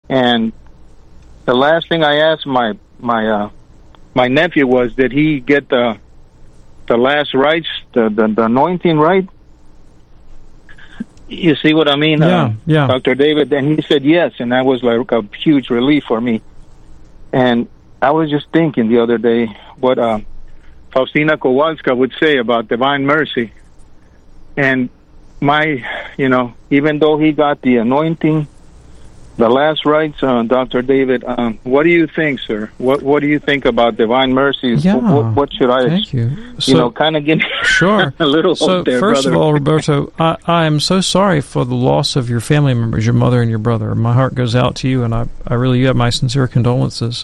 And the last thing I asked my nephew was, did he get the last rites, the anointing right? You see what I mean? Yeah. Dr. David, and he said yes, and that was like a huge relief for me. And I was just thinking the other day what Faustina Kowalska would say about divine mercy. And even though he got the anointing, the last rites, Dr. David, what do you think, sir? What do you think about divine mercy? Yeah, what should I? Thank you. So, kind of give me sure. a little hope there, first brother. of all, Roberto, I am so sorry for the loss of your family members, your mother and your brother. My heart goes out to you, and you have my sincere condolences.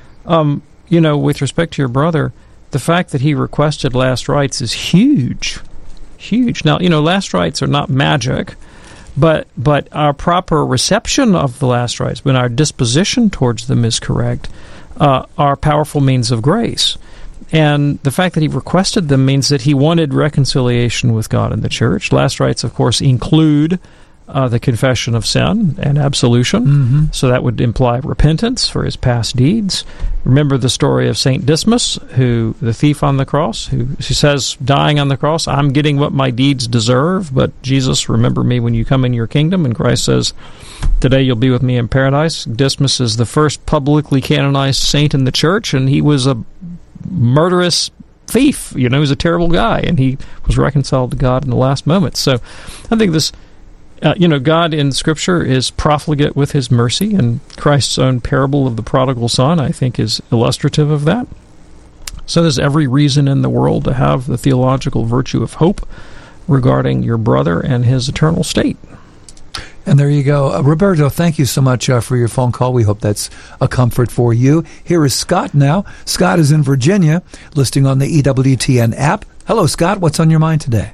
With respect to your brother, the fact that he requested last rites is huge. Huge. Now, last rites are not magic. But our proper reception of the last rites, when our disposition towards them is correct, are powerful means of grace. And the fact that he requested them means that he wanted reconciliation with God and the church. Last rites, of course, include the confession of sin and absolution. Mm-hmm. So that would imply repentance for his past deeds. Remember the story of St. Dismas, the thief on the cross, who says, dying on the cross, I'm getting what my deeds deserve, but Jesus, remember me when you come in your kingdom. And Christ says, today you'll be with me in paradise. Dismas is the first publicly canonized saint in the church, and he was a murderous thief. He was a terrible guy, and he was reconciled to God in the last moment. So I think this... God in Scripture is profligate with his mercy, and Christ's own parable of the prodigal son, I think, is illustrative of that. So there's every reason in the world to have the theological virtue of hope regarding your brother and his eternal state. And there you go. Roberto, thank you so much for your phone call. We hope that's a comfort for you. Here is Scott now. Scott is in Virginia, listening on the EWTN app. Hello, Scott. What's on your mind today?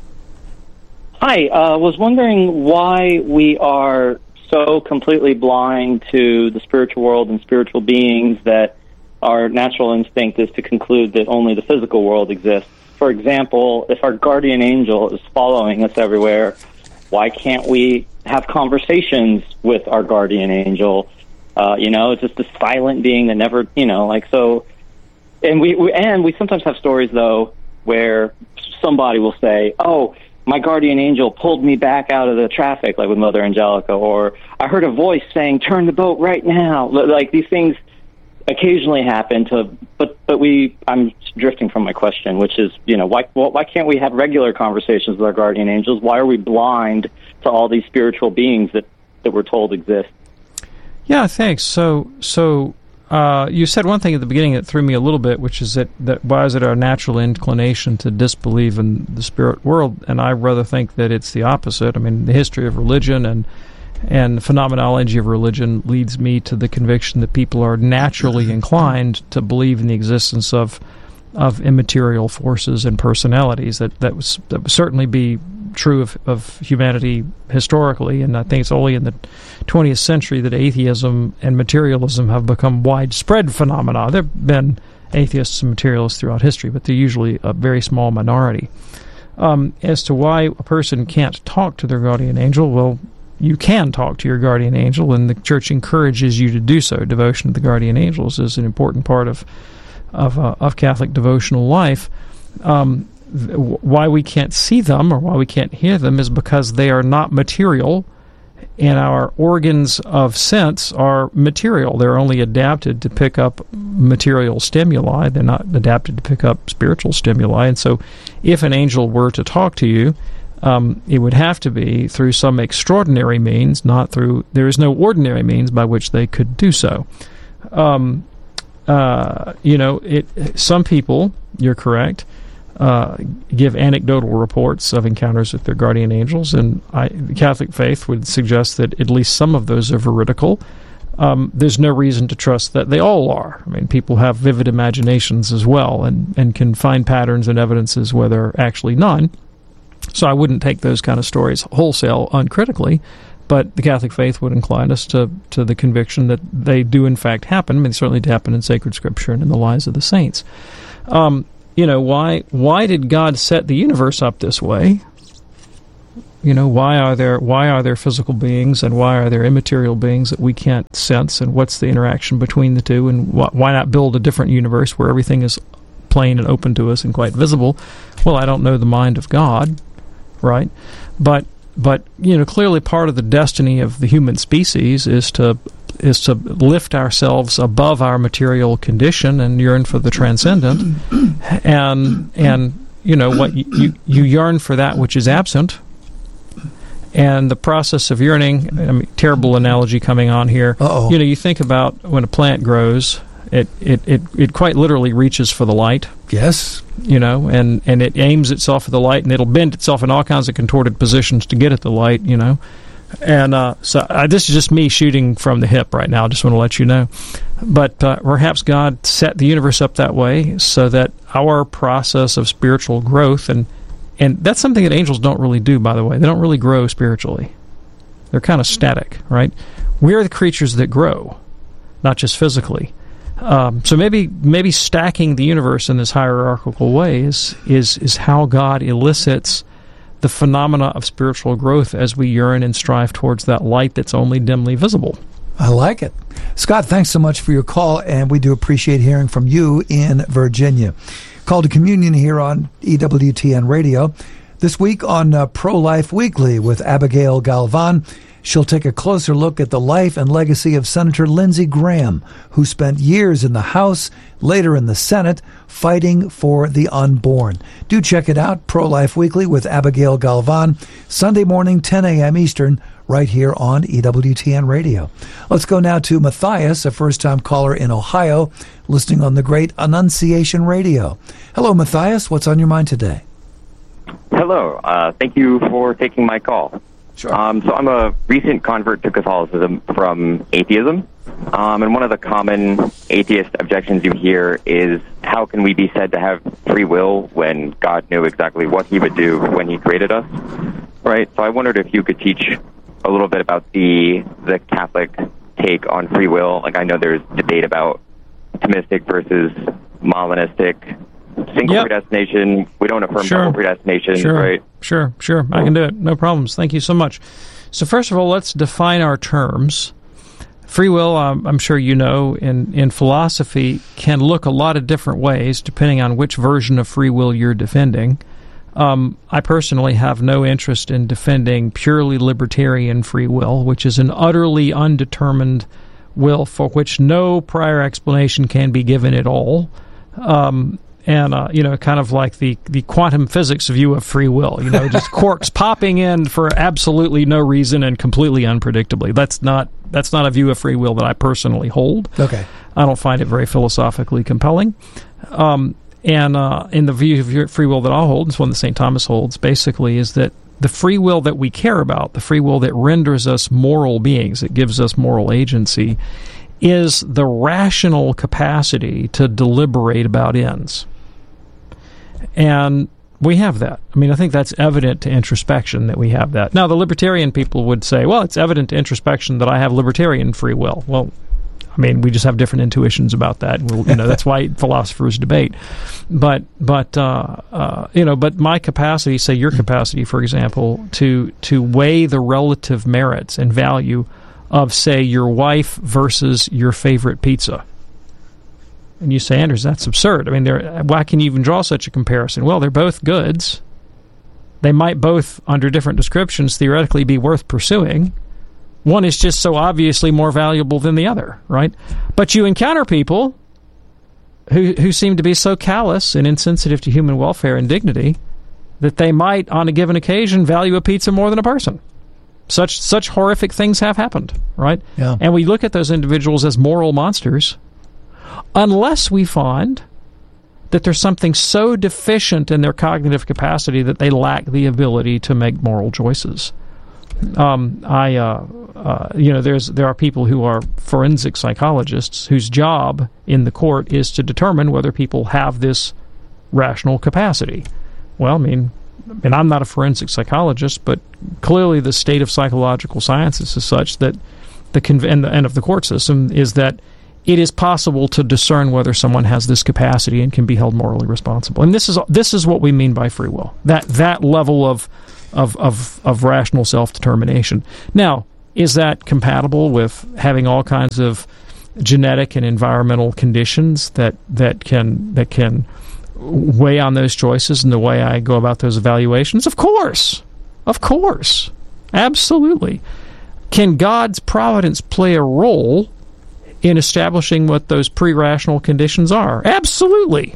Hi, I was wondering why we are so completely blind to the spiritual world and spiritual beings that our natural instinct is to conclude that only the physical world exists. For example, if our guardian angel is following us everywhere, why can't we have conversations with our guardian angel? It's just a silent being that never, so. And we sometimes have stories, though, where somebody will say, oh, my guardian angel pulled me back out of the traffic, like with Mother Angelica, or I heard a voice saying, turn the boat right now. Like, these things occasionally happen but I'm drifting from my question, which is, why can't we have regular conversations with our guardian angels? Why are we blind to all these spiritual beings that we're told exist? Yeah, thanks. So you said one thing at the beginning that threw me a little bit, which is that why is it our natural inclination to disbelieve in the spirit world? And I rather think that it's the opposite. I mean, the history of religion and the phenomenology of religion leads me to the conviction that people are naturally inclined to believe in the existence of immaterial forces and personalities. That would certainly be true of humanity historically, and I think it's only in the 20th century that atheism and materialism have become widespread phenomena. There have been atheists and materialists throughout history, but they're usually a very small minority. As to why a person can't talk to their guardian angel, well, you can talk to your guardian angel, and the Church encourages you to do so. Devotion to the guardian angels is an important part of Catholic devotional life. Why we can't see them or why we can't hear them is because they are not material, and our organs of sense are material. They're only adapted to pick up material stimuli. They're not adapted to pick up spiritual stimuli. And so if an angel were to talk to you, it would have to be through some extraordinary means, there is no ordinary means by which they could do so. Some people, you're correct, give anecdotal reports of encounters with their guardian angels, and the Catholic faith would suggest that at least some of those are veridical. There's no reason to trust that they all are. I mean, people have vivid imaginations as well, and can find patterns and evidences where there are actually none. So I wouldn't take those kind of stories wholesale uncritically, but the Catholic faith would incline us to the conviction that they do in fact happen. I mean, they certainly happen in sacred scripture and in the lives of the saints. Why did God set the universe up this way? Why are there physical beings, and why are there immaterial beings that we can't sense, and what's the interaction between the two, and why not build a different universe where everything is plain and open to us and quite visible? Well, I don't know the mind of God, right? But clearly part of the destiny of the human species is to lift ourselves above our material condition and yearn for the transcendent, and what you yearn for that which is absent. And the process of yearning, terrible analogy coming on here. Uh-oh. You think about when a plant grows, it quite literally reaches for the light. Yes. And it aims itself at the light, and it'll bend itself in all kinds of contorted positions to get at the light, And so this is just me shooting from the hip right now. I just want to let you know. But perhaps God set the universe up that way so that our process of spiritual growth, and that's something that angels don't really do, by the way. They don't really grow spiritually. They're kind of static, right? We're the creatures that grow, not just physically. So maybe stacking the universe in this hierarchical way is how God elicits the phenomena of spiritual growth as we yearn and strive towards that light that's only dimly visible. I like it. Scott, thanks so much for your call, and we do appreciate hearing from you in Virginia. Call to Communion here on EWTN Radio. This week on Pro-Life Weekly with Abigail Galvan, she'll take a closer look at the life and legacy of Senator Lindsey Graham, who spent years in the House, later in the Senate, fighting for the unborn. Do check it out, Pro-Life Weekly with Abigail Galvan, Sunday morning, 10 a.m. Eastern, right here on EWTN Radio. Let's go now to Matthias, a first-time caller in Ohio, listening on the great Annunciation Radio. Hello, Matthias. What's on your mind today? Hello. Thank you for taking my call. Sure. So I'm a recent convert to Catholicism from atheism. And one of the common atheist objections you hear is, how can we be said to have free will when God knew exactly what he would do when he created us? Right? So I wondered if you could teach a little bit about the Catholic take on free will. Like, I know there's debate about Thomistic versus Molinistic, single predestination. We don't affirm double predestination, right? Sure. I can do it. No problems. Thank you so much. So first of all, let's define our terms. Free will, I'm sure you know, in philosophy, can look a lot of different ways depending on which version of free will you're defending. I personally have no interest in defending purely libertarian free will, which is an utterly undetermined will for which no prior explanation can be given at all. Kind of like the quantum physics view of free will, just quarks popping in for absolutely no reason and completely unpredictably. That's not a view of free will that I personally hold. Okay. I don't find it very philosophically compelling. In the view of free will that I'll hold, it's one that St. Thomas holds, basically, is that the free will that we care about, the free will that renders us moral beings, that gives us moral agency, is the rational capacity to deliberate about ends. And we have that. I think that's evident to introspection that we have that. Now, the libertarian people would say, well, it's evident to introspection that I have libertarian free will. Well, we just have different intuitions about that. That's why philosophers debate. But my capacity, say your capacity, for example, to weigh the relative merits and value of, say, your wife versus your favorite pizza. And you say, Anders, that's absurd. Why can you even draw such a comparison? Well, they're both goods. They might both, under different descriptions, theoretically be worth pursuing. One is just so obviously more valuable than the other, right? But you encounter people who seem to be so callous and insensitive to human welfare and dignity that they might, on a given occasion, value a pizza more than a person. Such horrific things have happened, right? Yeah. And we look at those individuals as moral monsters unless we find that there's something so deficient in their cognitive capacity that they lack the ability to make moral choices. There are people who are forensic psychologists whose job in the court is to determine whether people have this rational capacity. Well, and I'm not a forensic psychologist, but clearly the state of psychological sciences is such that and of the court system is that it is possible to discern whether someone has this capacity and can be held morally responsible. And this is what we mean by free will. That level of of rational self-determination. Now, is that compatible with having all kinds of genetic and environmental conditions that can weigh on those choices and the way I go about those evaluations? Of course. Absolutely. Can God's providence play a role in establishing what those pre-rational conditions are? Absolutely.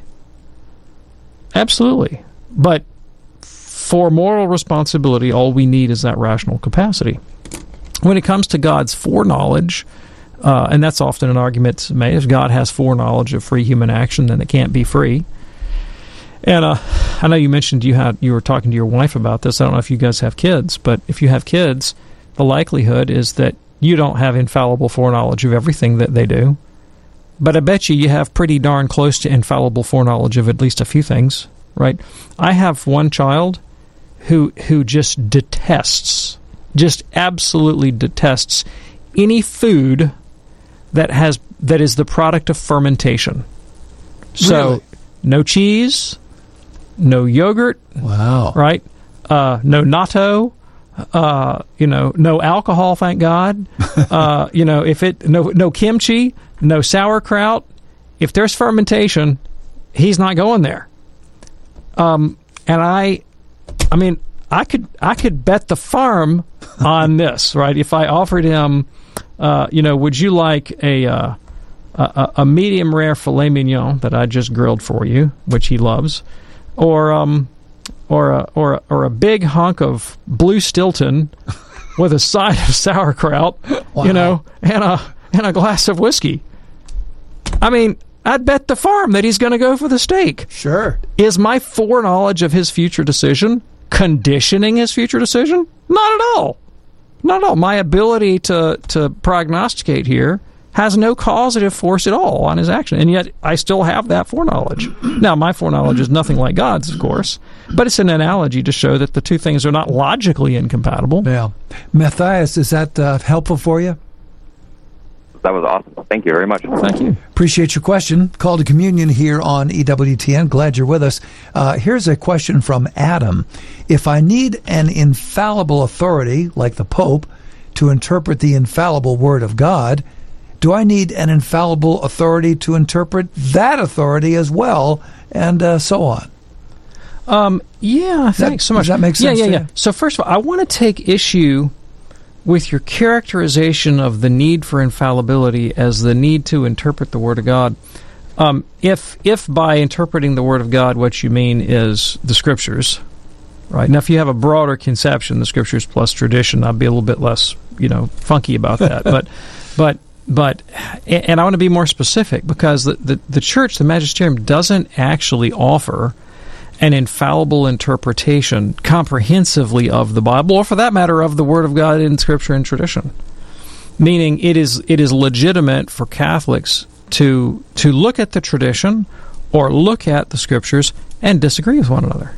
But for moral responsibility, all we need is that rational capacity. When it comes to God's foreknowledge, and that's often an argument made, if God has foreknowledge of free human action, then it can't be free. And I know you mentioned you were talking to your wife about this. I don't know if you guys have kids, but if you have kids, the likelihood is that you don't have infallible foreknowledge of everything that they do. But I bet you have pretty darn close to infallible foreknowledge of at least a few things, right? I have one child who just absolutely detests any food that is the product of fermentation. So, Really? No cheese, no yogurt, Wow. right? No natto, no alcohol, thank God. No kimchi, no sauerkraut. If there's fermentation, he's not going there. And I could bet the farm on this, right? If I offered him, would you like a medium rare filet mignon that I just grilled for you, which he loves, or a big hunk of blue Stilton with a side of sauerkraut, Wow. and a glass of whiskey. I mean, I'd bet the farm that he's going to go for the steak. Sure. Is my foreknowledge of his future decision conditioning his future decision? Not at all. Not at all. My ability to prognosticate here has no causative force at all on his action, and yet I still have that foreknowledge. Now, my foreknowledge is nothing like God's, of course, but it's an analogy to show that the two things are not logically incompatible. Yeah. Matthias, is that helpful for you? That was awesome. Thank you very much. Thank you. Appreciate your question. Call to Communion here on EWTN. Glad you're with us. Here's a question from Adam. If I need an infallible authority, like the Pope, to interpret the infallible Word of God, do I need an infallible authority to interpret that authority as well, and so on? Yeah, thanks so much. Does that make sense? Yeah. So first of all, I want to take issue with your characterization of the need for infallibility as the need to interpret the Word of God. If by interpreting the Word of God what you mean is the Scriptures, right? Now, if you have a broader conception, the Scriptures plus tradition, I'd be a little bit less, funky about that. But and I want to be more specific, because the Church, the Magisterium, doesn't actually offer an infallible interpretation comprehensively of the Bible, or for that matter, of the Word of God in Scripture and tradition. Meaning it is legitimate for Catholics to look at the tradition or look at the Scriptures and disagree with one another.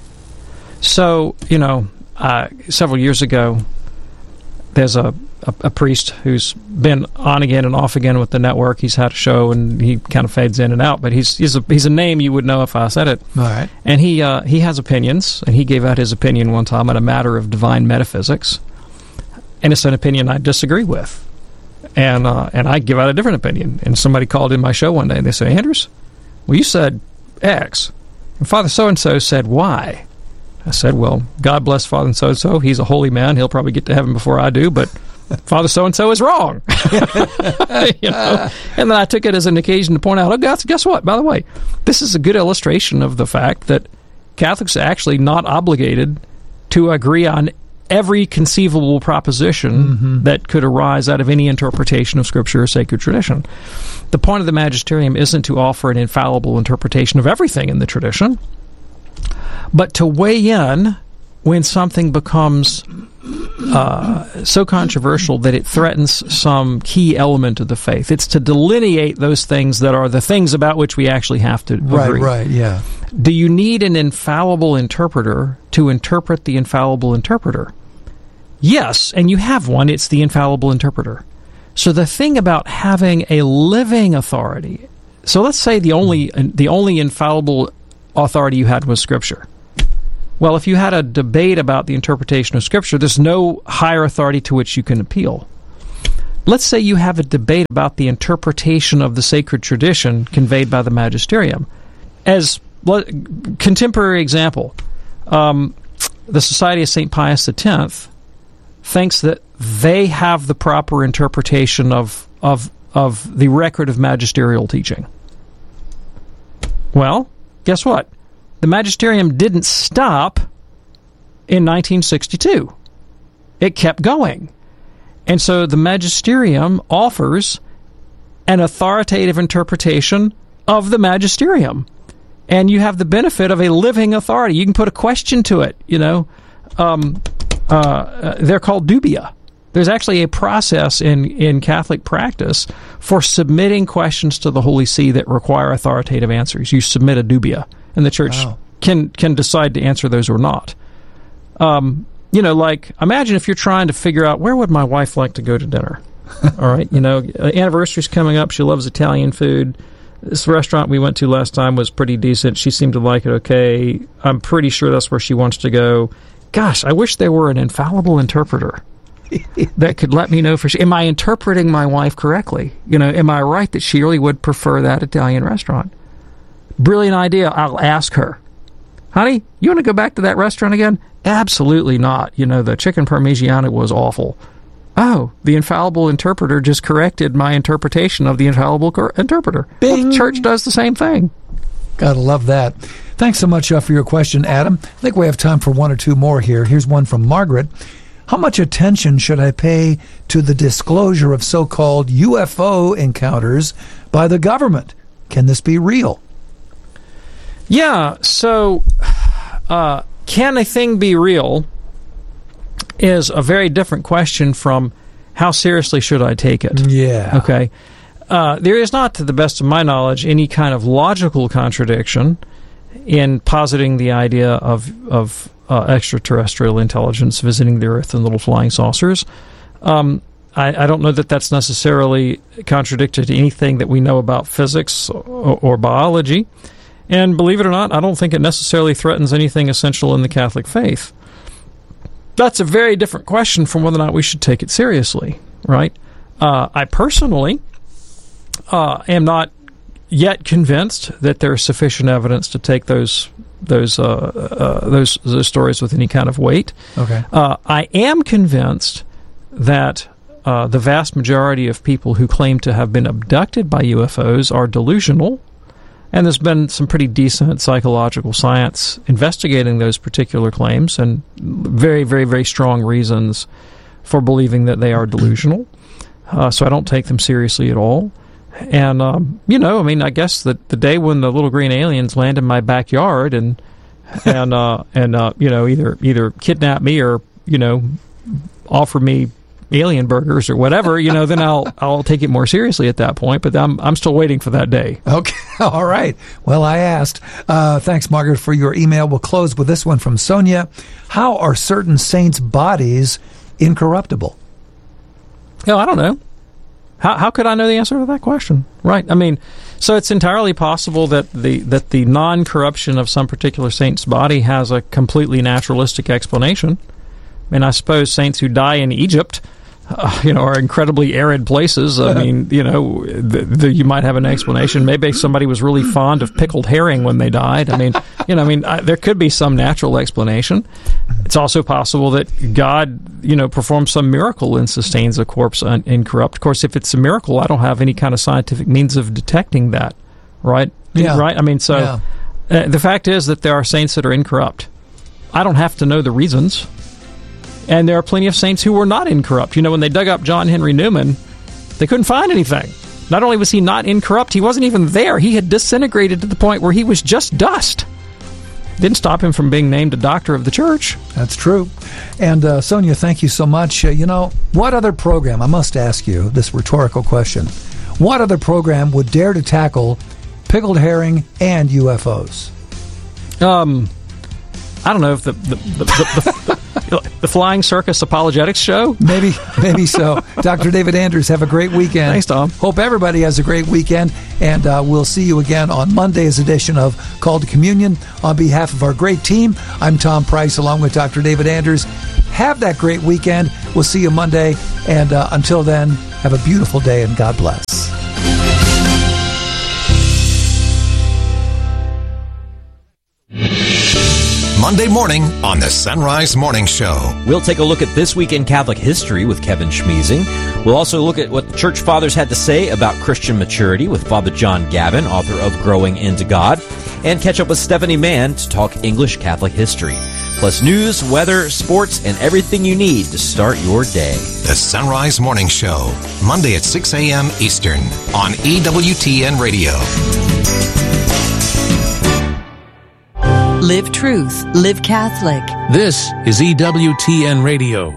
So, several years ago, there's a priest who's been on again and off again with the network. He's had a show, and he kind of fades in and out, but he's a name you would know if I said it. All right. And he has opinions, and he gave out his opinion one time on a matter of divine metaphysics, and it's an opinion I disagree with. And I give out a different opinion. And somebody called in my show one day, and they say, Andrews, well, you said X, and Father so-and-so said Y. I said, well, God bless Father so-and-so. He's a holy man. He'll probably get to heaven before I do, but Father so-and-so is wrong. And then I took it as an occasion to point out, guess what? By the way, this is a good illustration of the fact that Catholics are actually not obligated to agree on every conceivable proposition that could arise out of any interpretation of Scripture or sacred tradition. The point of the Magisterium isn't to offer an infallible interpretation of everything in the tradition, but to weigh in when something becomes so controversial that it threatens some key element of the faith. It's to delineate those things that are the things about which we actually have to agree. Right, yeah. Do you need an infallible interpreter to interpret the infallible interpreter? Yes, and you have one. It's the infallible interpreter. So the thing about having a living authority, so let's say the only infallible authority you had was Scripture. Well, if you had a debate about the interpretation of Scripture, there's no higher authority to which you can appeal. Let's say you have a debate about the interpretation of the sacred tradition conveyed by the magisterium. As contemporary example, the Society of St. Pius X thinks that they have the proper interpretation of the record of magisterial teaching. Well, guess what? The magisterium didn't stop in 1962. It kept going. And so the magisterium offers an authoritative interpretation of the magisterium. And you have the benefit of a living authority. You can put a question to it, they're called dubia. There's actually a process in Catholic practice for submitting questions to the Holy See that require authoritative answers. You submit a dubia, and the Church can decide to answer those or not. Like, imagine if you're trying to figure out, where would my wife like to go to dinner? All right, anniversary's coming up. She loves Italian food. This restaurant we went to last time was pretty decent. She seemed to like it okay. I'm pretty sure that's where she wants to go. Gosh, I wish there were an infallible interpreter that could let me know for sure. Am I interpreting my wife correctly? Am I right that she really would prefer that Italian restaurant? Brilliant idea. I'll ask her. Honey, you want to go back to that restaurant again? Absolutely not. The chicken parmigiana was awful. Oh, the infallible interpreter just corrected my interpretation of the infallible interpreter. Well, the Church does the same thing. Gotta love that. Thanks so much for your question, Adam. I think we have time for one or two more here. Here's one from Margaret. How much attention should I pay to the disclosure of so-called UFO encounters by the government? Can this be real? Yeah, so can a thing be real is a very different question from how seriously should I take it. Yeah. Okay. There is not, to the best of my knowledge, any kind of logical contradiction in positing the idea of extraterrestrial intelligence visiting the Earth in little flying saucers. I don't know that that's necessarily contradicted to anything that we know about physics or biology. And believe it or not, I don't think it necessarily threatens anything essential in the Catholic faith. That's a very different question from whether or not we should take it seriously, right? I personally am not yet convinced that there's sufficient evidence to take those stories with any kind of weight. Okay. I am convinced that the vast majority of people who claim to have been abducted by UFOs are delusional, and there's been some pretty decent psychological science investigating those particular claims, and very, very, very strong reasons for believing that they are delusional. So I don't take them seriously at all. And, I guess that the day when the little green aliens land in my backyard and either kidnap me or, offer me alien burgers or whatever, then I'll take it more seriously at that point. But I'm still waiting for that day. Okay. All right. Well, I asked. Thanks, Margaret, for your email. We'll close with this one from Sonia. How are certain saints' bodies incorruptible? I don't know. How could I know the answer to that question? Right. So it's entirely possible that the non-corruption of some particular saint's body has a completely naturalistic explanation. I suppose saints who die in Egypt, are incredibly arid places. You might have an explanation. Maybe somebody was really fond of pickled herring when they died. There could be some natural explanation. It's also possible that God, performs some miracle and sustains a corpse incorrupt. Of course, if it's a miracle, I don't have any kind of scientific means of detecting that, right? Yeah. Right? The fact is that there are saints that are incorrupt. I don't have to know the reasons. And there are plenty of saints who were not incorrupt. When they dug up John Henry Newman, they couldn't find anything. Not only was he not incorrupt, he wasn't even there. He had disintegrated to the point where he was just dust. Didn't stop him from being named a doctor of the church. That's true. And Sonia, thank you so much. What other program, I must ask you this rhetorical question, what other program would dare to tackle pickled herring and UFOs? I don't know if The Flying Circus Apologetics Show? Maybe so. Dr. David Anders, have a great weekend. Thanks, Tom. Hope everybody has a great weekend, and we'll see you again on Monday's edition of Call to Communion. On behalf of our great team, I'm Tom Price, along with Dr. David Anders. Have that great weekend. We'll see you Monday, and until then, have a beautiful day, and God bless. Monday morning on the Sunrise Morning Show. We'll take a look at this week in Catholic history with Kevin Schmeezing. We'll also look at what the Church Fathers had to say about Christian maturity with Father John Gavin, author of Growing into God, and catch up with Stephanie Mann to talk English Catholic history. Plus news, weather, sports, and everything you need to start your day. The Sunrise Morning Show, Monday at 6 a.m. Eastern on EWTN Radio. Live truth. Live Catholic. This is EWTN Radio.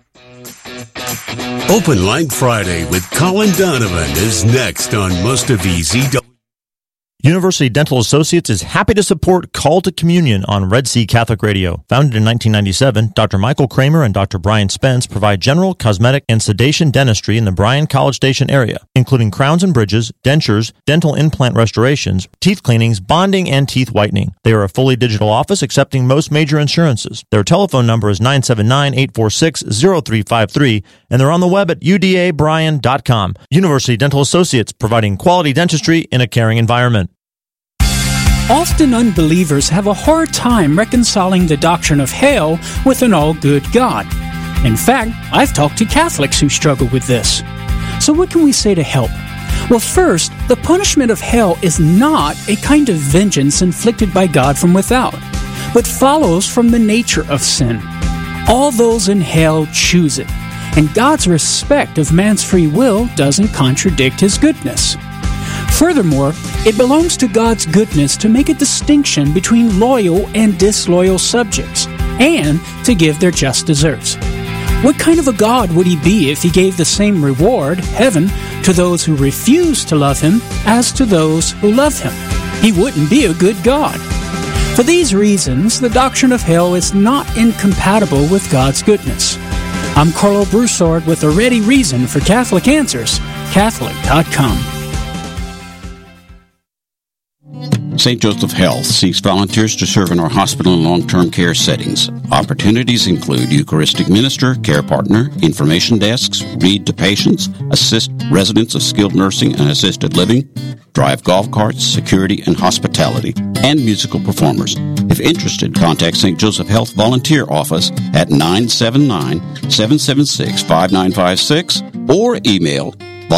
Open Line Friday with Colin Donovan is next on most of these EWTN. University Dental Associates is happy to support Call to Communion on Red Sea Catholic Radio. Founded in 1997, Dr. Michael Kramer and Dr. Brian Spence provide general, cosmetic, and sedation dentistry in the Bryan College Station area, including crowns and bridges, dentures, dental implant restorations, teeth cleanings, bonding, and teeth whitening. They are a fully digital office accepting most major insurances. Their telephone number is 979-846-0353, and they're on the web at udabryan.com. University Dental Associates, providing quality dentistry in a caring environment. Often unbelievers have a hard time reconciling the doctrine of hell with an all-good God. In fact, I've talked to Catholics who struggle with this. So what can we say to help? Well, first, the punishment of hell is not a kind of vengeance inflicted by God from without, but follows from the nature of sin. All those in hell choose it, and God's respect of man's free will doesn't contradict His goodness. Furthermore, it belongs to God's goodness to make a distinction between loyal and disloyal subjects, and to give their just deserts. What kind of a God would He be if He gave the same reward, heaven, to those who refuse to love Him as to those who love Him? He wouldn't be a good God. For these reasons, the doctrine of hell is not incompatible with God's goodness. I'm Carlo Broussard with a ready reason for Catholic Answers, Catholic.com. St. Joseph Health seeks volunteers to serve in our hospital and long-term care settings. Opportunities include Eucharistic minister, care partner, information desks, read to patients, assist residents of skilled nursing and assisted living, drive golf carts, security and hospitality, and musical performers. If interested, contact St. Joseph Health Volunteer Office at 979-776-5956 or email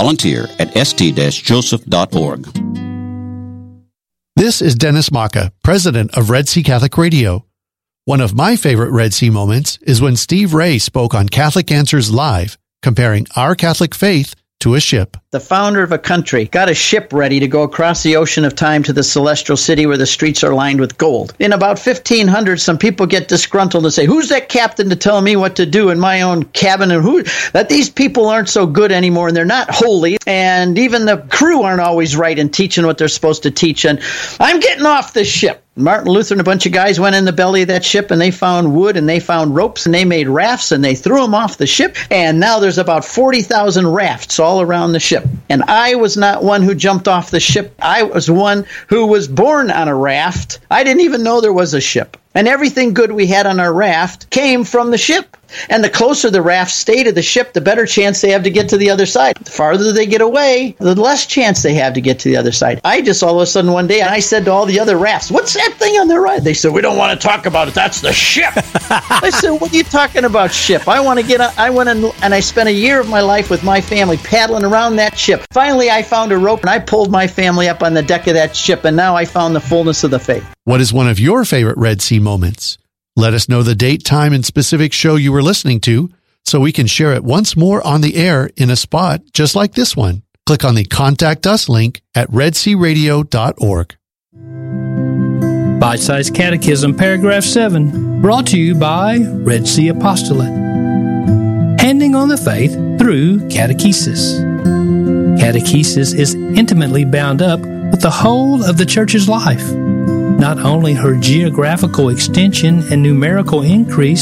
volunteer@st-joseph.org. This is Dennis Maka, president of Red Sea Catholic Radio. One of my favorite Red Sea moments is when Steve Ray spoke on Catholic Answers Live, comparing our Catholic faith to a ship. The founder of a country got a ship ready to go across the ocean of time to the celestial city where the streets are lined with gold. In about 1500, some people get disgruntled and say, who's that captain to tell me what to do in my own cabin? And that these people aren't so good anymore and they're not holy. And even the crew aren't always right in teaching what they're supposed to teach. And I'm getting off this ship. Martin Luther and a bunch of guys went in the belly of that ship and they found wood and they found ropes and they made rafts and they threw them off the ship. And now there's about 40,000 rafts all around the ship. And I was not one who jumped off the ship. I was one who was born on a raft. I didn't even know there was a ship. And everything good we had on our raft came from the ship. And the closer the raft stay to the ship, the better chance they have to get to the other side. The farther they get away, the less chance they have to get to the other side. I just all of a sudden one day, I said to all the other rafts, what's that thing on the right? They said, we don't want to talk about it. That's the ship. I said, what are you talking about, ship? I want to get on. I went and I spent a year of my life with my family paddling around that ship. Finally, I found a rope and I pulled my family up on the deck of that ship. And now I found the fullness of the faith. What is one of your favorite Red Sea moments? Let us know the date, time, and specific show you were listening to so we can share it once more on the air in a spot just like this one. Click on the Contact Us link at redsearadio.org. Bite-sized Catechism, Paragraph 7, brought to you by Red Sea Apostolate. Handing on the faith through catechesis. Catechesis is intimately bound up with the whole of the Church's life. Not only her geographical extension and numerical increase,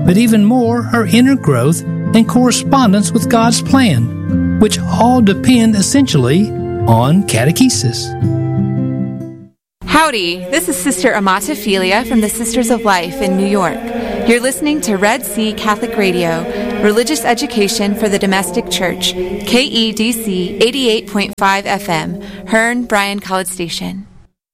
but even more, our inner growth and correspondence with God's plan, which all depend essentially on catechesis. Howdy, this is Sister Amata Philia from the Sisters of Life in New York. You're listening to Red Sea Catholic Radio, religious education for the domestic church, KEDC 88.5 FM, Hearn, Bryan College Station.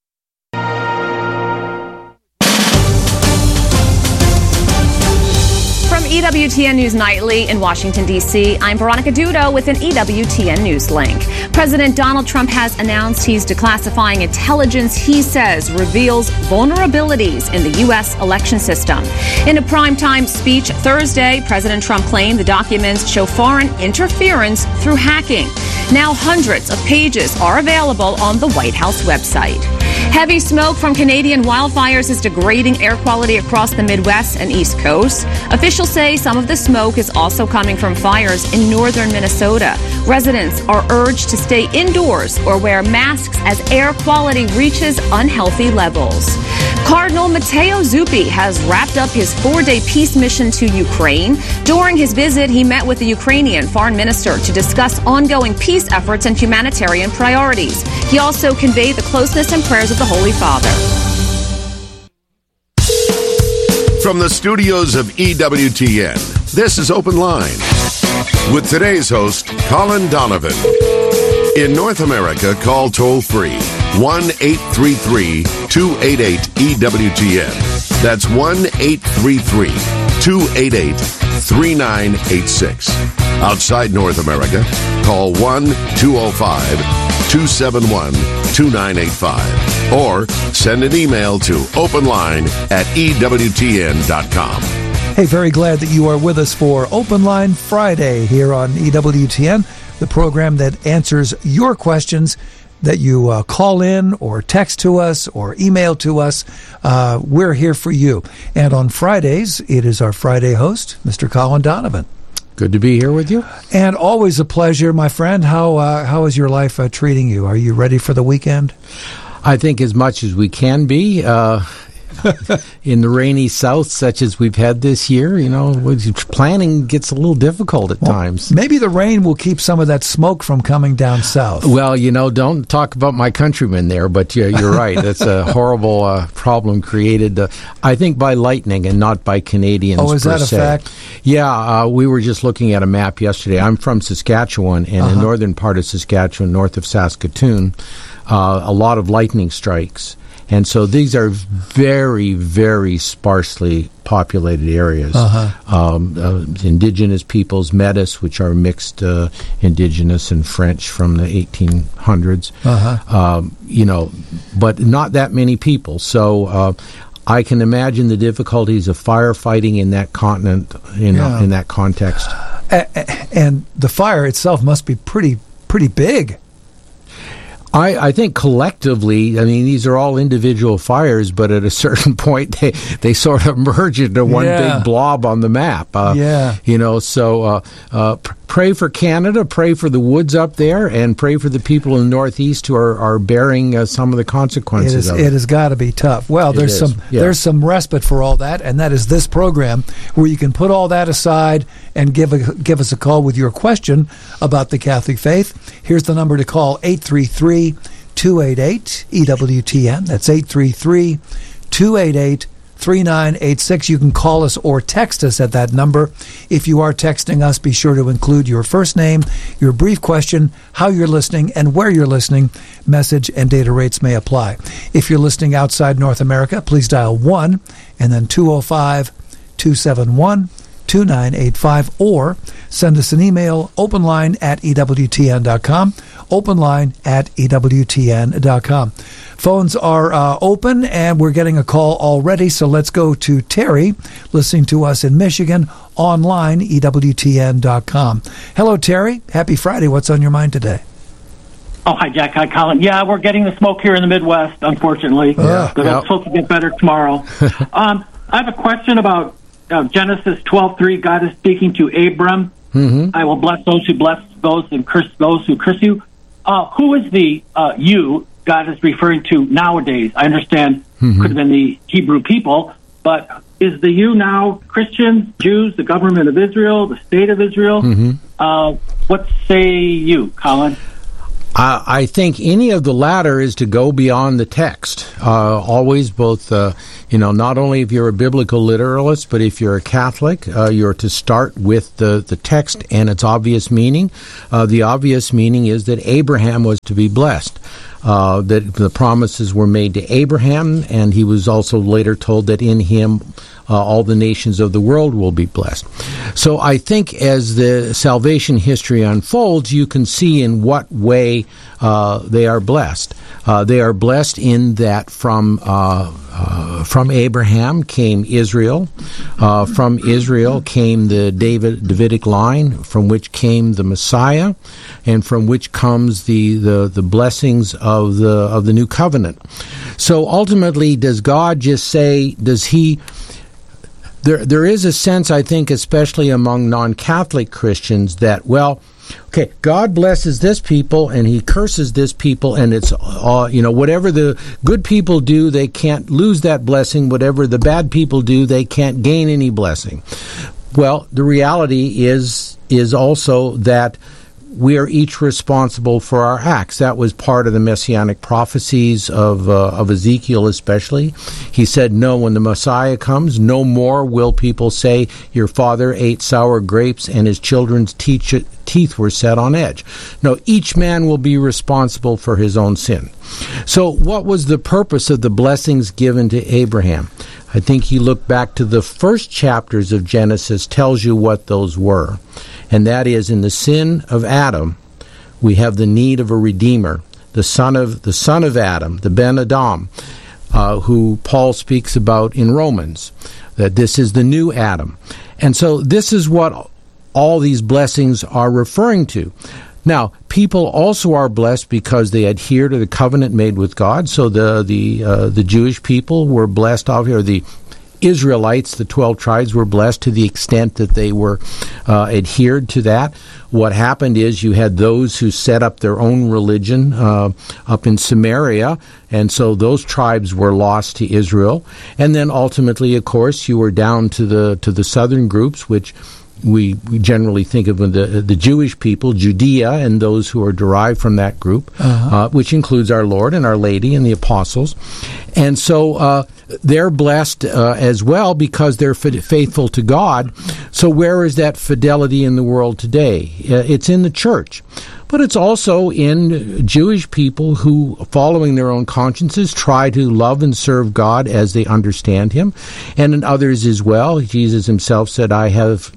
From EWTN News Nightly in Washington, D.C., I'm Veronica Dudo with an EWTN News link. President Donald Trump has announced he's declassifying intelligence he says reveals vulnerabilities in the U.S. election system. In a primetime speech Thursday, President Trump claimed the documents show foreign interference through hacking. Now hundreds of pages are available on the White House website. Heavy smoke from Canadian wildfires is degrading air quality across the Midwest and East Coast. Officials say some of the smoke is also coming from fires in northern Minnesota. Residents are urged to stay indoors or wear masks as air quality reaches unhealthy levels. Cardinal Matteo Zuppi has wrapped up his 4-day peace mission to Ukraine. During his visit, he met with the Ukrainian foreign minister to discuss ongoing peace efforts and humanitarian priorities. He also conveyed the closeness and prayers of the Holy Father. From the studios of EWTN, this is Open Line with today's host, Colin Donovan. In North America, call toll-free 1-833-288-EWTN. That's 1-833-288-3986. Outside North America, call 1-205-271-2985. Or send an email to openline@EWTN.com. Hey, very glad that you are with us for Open Line Friday here on EWTN, the program that answers your questions that you call in or text to us or email to us. We're here for you. And on Fridays, it is our Friday host, Mr. Colin Donovan. Good to be here with you. And always a pleasure, my friend. How is your life treating you? Are you ready for the weekend? I think as much as we can be. In the rainy South, such as we've had this year, planning gets a little difficult at times. Maybe the rain will keep some of that smoke from coming down south. Well, don't talk about my countrymen there, but you're right. That's a horrible problem created, I think, by lightning and not by Canadians. Oh, is that a fact? Yeah, we were just looking at a map yesterday. I'm from Saskatchewan, and the northern part of Saskatchewan, north of Saskatoon, a lot of lightning strikes. And so these are very, very sparsely populated areas. Indigenous peoples, Metis, which are mixed Indigenous and French from the 1800s. But not that many people. So I can imagine the difficulties of firefighting in that continent, in that context. And the fire itself must be pretty big. I think collectively, these are all individual fires, but at a certain point, they sort of merge into one big blob on the map. So pray for Canada, pray for the woods up there, and pray for the people in the Northeast who are bearing some of the consequences of it. It has got to be tough. Well, there's some respite for all that, and that is this program where you can put all that aside and give us a call with your question about the Catholic faith. Here's the number to call, 833-288-EWTN. That's 833-288-3986. You can call us or text us at that number. If you are texting us, be sure to include your first name, your brief question, how you're listening, and where you're listening. Message and data rates may apply. If you're listening outside North America, please dial 1 and then 205-271-2985, or send us an email, openline@EWTN.com, openline@EWTN.com. Phones are open, and we're getting a call already, so let's go to Terry, listening to us in Michigan, online, EWTN.com. Hello, Terry. Happy Friday. What's on your mind today? Oh, hi, Jack. Hi, Colin. Yeah, we're getting the smoke here in the Midwest, unfortunately. But it's supposed to get better tomorrow. I have a question about Genesis 12:3. God is speaking to Abram. I will bless those who bless those and curse those who curse you. Who is the you God is referring to nowadays? I understand could have been the Hebrew people, but is the you now Christians, Jews, the government of Israel, the state of Israel? What say you, Colin? I think any of the latter is to go beyond the text. Always both, not only if you're a biblical literalist, but if you're a Catholic, you're to start with the text and its obvious meaning. The obvious meaning is that Abraham was to be blessed. That the promises were made to Abraham, and he was also later told that in him all the nations of the world will be blessed. So I think as the salvation history unfolds, you can see in what way they are blessed. They are blessed in that from Abraham came Israel. From Israel came the Davidic line, from which came the Messiah, and from which comes the blessings of the new covenant. So ultimately, does God just say? Does He? There is a sense, I think, especially among non-Catholic Christians, that, well, okay, God blesses this people and He curses this people, and it's, whatever the good people do, they can't lose that blessing. Whatever the bad people do, they can't gain any blessing. Well, the reality is also that we are each responsible for our acts. That was part of the messianic prophecies of Ezekiel especially. He said, no, when the Messiah comes, no more will people say, your father ate sour grapes and his children's teeth were set on edge. No, each man will be responsible for his own sin. So what was the purpose of the blessings given to Abraham? I think you look back to the first chapters of Genesis, tells you what those were. And that is, in the sin of Adam, we have the need of a redeemer, the son of Adam, the Ben Adam, who Paul speaks about in Romans, that this is the new Adam. And so this is what all these blessings are referring to. Now, people also are blessed because they adhere to the covenant made with God. So the Jewish people were blessed, or the Israelites, the 12 tribes, were blessed to the extent that they were adhered to that. What happened is you had those who set up their own religion up in Samaria, and so those tribes were lost to Israel. And then ultimately, of course, you were down to the southern groups, which we generally think of the Jewish people, Judea, and those who are derived from that group, which includes our Lord and our Lady and the apostles. And so they're blessed as well because they're faithful to God. So where is that fidelity in the world today? It's in the church. But it's also in Jewish people who, following their own consciences, try to love and serve God as they understand Him, and in others as well. Jesus Himself said, I have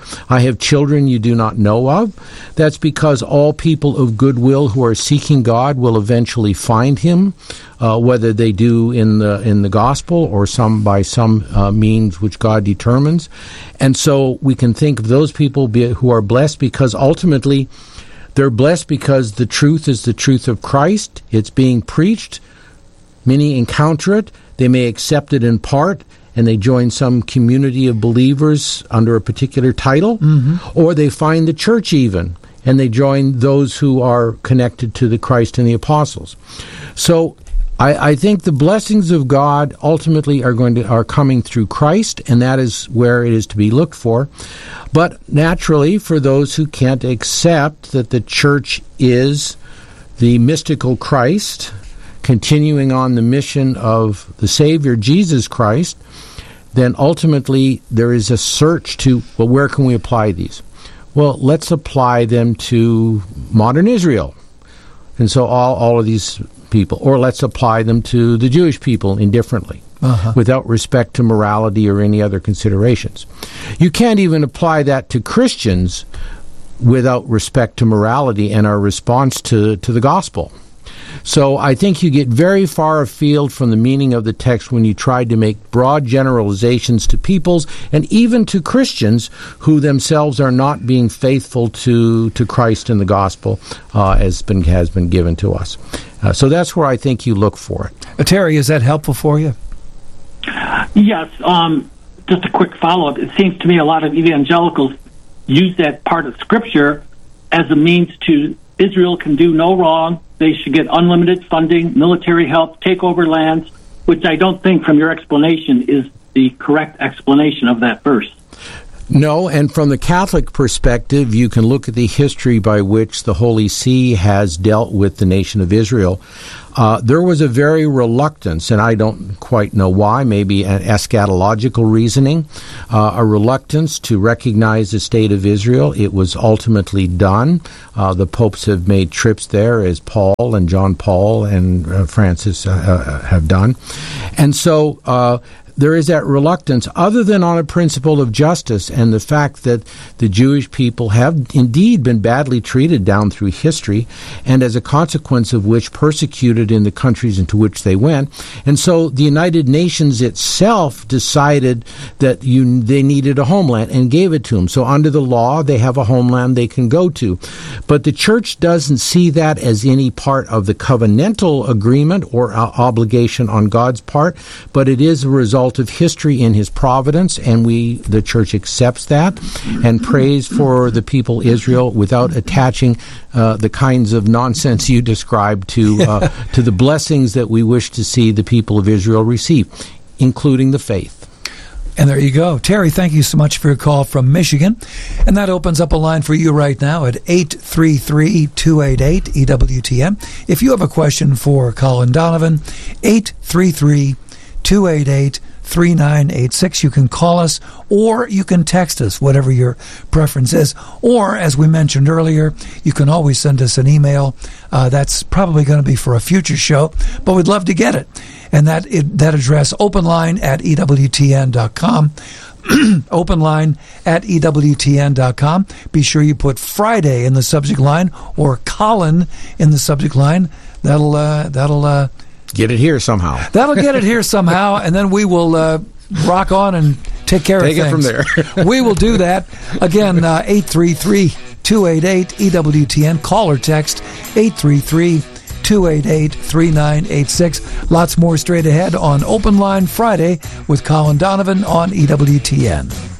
children you do not know of. That's because all people of goodwill who are seeking God will eventually find Him, whether they do in the gospel or by some means which God determines. And so we can think of those people who are blessed because ultimately they're blessed because the truth is the truth of Christ. It's being preached. Many encounter it. They may accept it in part, and they join some community of believers under a particular title, or they find the church even, and they join those who are connected to the Christ and the apostles. So I think the blessings of God ultimately are coming through Christ, and that is where it is to be looked for. But naturally, for those who can't accept that the church is the mystical Christ, continuing on the mission of the Savior, Jesus Christ, then ultimately there is a search to, well, where can we apply these? Well, let's apply them to modern Israel. And so all of these people, or let's apply them to the Jewish people indifferently, without respect to morality or any other considerations. You can't even apply that to Christians without respect to morality and our response to the gospel. So I think you get very far afield from the meaning of the text when you try to make broad generalizations to peoples and even to Christians who themselves are not being faithful to Christ and the gospel has been given to us. So that's where I think you look for it. Terry, is that helpful for you? Yes. Just a quick follow-up. It seems to me a lot of evangelicals use that part of Scripture as a means to Israel can do no wrong. They should get unlimited funding, military help, take over lands, which I don't think from your explanation is the correct explanation of that verse. No, and from the Catholic perspective, you can look at the history by which the Holy See has dealt with the nation of Israel. There was a very reluctance, and I don't quite know why, maybe an eschatological reasoning, a reluctance to recognize the state of Israel. It was ultimately done. The popes have made trips there, as Paul and John Paul and Francis have done. And so there is that reluctance, other than on a principle of justice and the fact that the Jewish people have indeed been badly treated down through history, and as a consequence of which persecuted in the countries into which they went. And so the United Nations itself decided that they needed a homeland and gave it to them. So under the law, they have a homeland they can go to. But the Church doesn't see that as any part of the covenantal agreement or obligation on God's part, but it is a result of history in His providence, and the Church accepts that and prays for the people Israel without attaching the kinds of nonsense you described to the blessings that we wish to see the people of Israel receive, including the faith. And there you go. Terry, thank you so much for your call from Michigan. And that opens up a line for you right now at 833-288-EWTN. If you have a question for Colin Donovan, 833-288-3986. You can call us or you can text us, whatever your preference is. Or, as we mentioned earlier, you can always send us an email. That's probably going to be for a future show, but we'd love to get it. And that address, openline@EWTN.com. openline@EWTN.com. Be sure you put Friday in the subject line or Colin in the subject line. That'll get it here somehow. That'll get it here somehow, and then we will rock on and take care of things. Take it from there. We will do that. Again, 833-288-EWTN. Call or text 833-288-3986. Lots more straight ahead on Open Line Friday with Colin Donovan on EWTN.